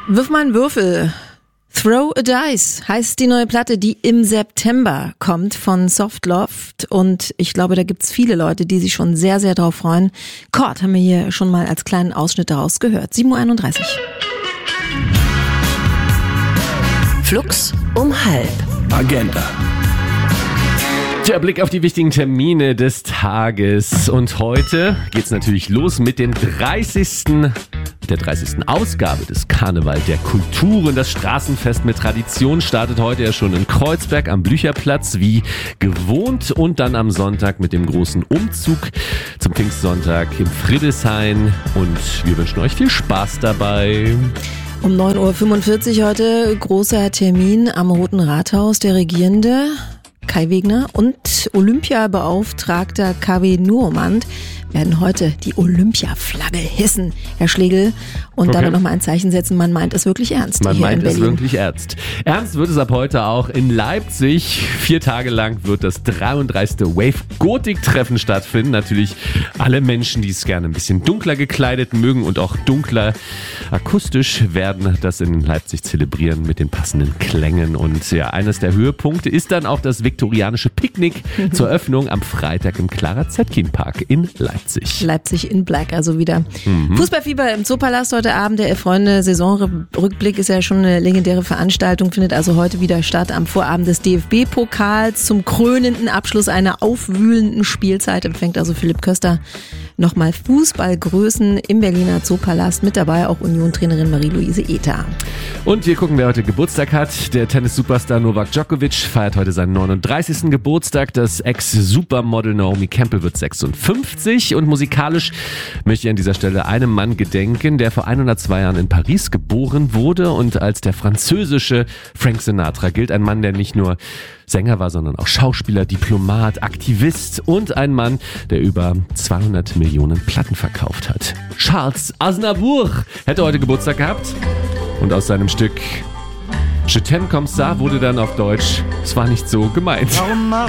Wirf mal einen Würfel. Throw a Dice heißt die neue Platte, die im September kommt von Softloft. Und ich glaube, da gibt's viele Leute, die sich schon sehr, sehr drauf freuen. Chord haben wir hier schon mal als kleinen Ausschnitt daraus gehört. 7:31 Uhr. Flux um halb. Agenda. Der Blick auf die wichtigen Termine des Tages. Und heute geht's natürlich los mit der 30. Ausgabe des Karneval der Kulturen. Das Straßenfest mit Tradition startet heute ja schon in Kreuzberg am Blücherplatz wie gewohnt und dann am Sonntag mit dem großen Umzug zum Pfingstsonntag im Friedrichshain. Und wir wünschen euch viel Spaß dabei. Um 9:45 Uhr heute großer Termin am Roten Rathaus. Der Regierende Kai Wegner und Olympiabeauftragter KW Nuhrmann werden heute die Olympiaflagge hissen, Herr Schlegel, und damit nochmal ein Zeichen setzen, man meint es wirklich ernst. Man hier meint in Berlin. es wirklich ernst. Ernst wird es ab heute auch in Leipzig. 4 Tage lang wird das 33. Wave-Gotik-Treffen stattfinden. Natürlich alle Menschen, die es gerne ein bisschen dunkler gekleidet mögen und auch dunkler akustisch, werden das in Leipzig zelebrieren mit den passenden Klängen. Und ja, eines der Höhepunkte ist dann auch das viktorianische Picknick zur Öffnung am Freitag im Clara-Zetkin-Park in Leipzig. Leipzig in Black, also wieder. Fußballfieber im Zoopalast heute Abend. Der Freunde-Saisonrückblick ist ja schon eine legendäre Veranstaltung, findet also heute wieder statt am Vorabend des DFB-Pokals. Zum krönenden Abschluss einer aufwühlenden Spielzeit empfängt also Philipp Köster nochmal Fußballgrößen im Berliner Zoopalast. Mit dabei auch Union-Trainerin Marie-Louise Ether. Und wir gucken, wer heute Geburtstag hat. Der Tennis-Superstar Novak Djokovic feiert heute seinen 39. Geburtstag. Das Ex-Supermodel Naomi Campbell wird 56. Und musikalisch möchte ich an dieser Stelle einem Mann gedenken, der vor 102 Jahren in Paris geboren wurde und als der französische Frank Sinatra gilt. Ein Mann, der nicht nur Sänger war, sondern auch Schauspieler, Diplomat, Aktivist und ein Mann, der über 200 Millionen Platten verkauft hat. Charles Aznavour hätte heute Geburtstag gehabt und aus seinem Stück Je t'aime comme ça wurde dann auf Deutsch, es war nicht so gemeint. Warum mach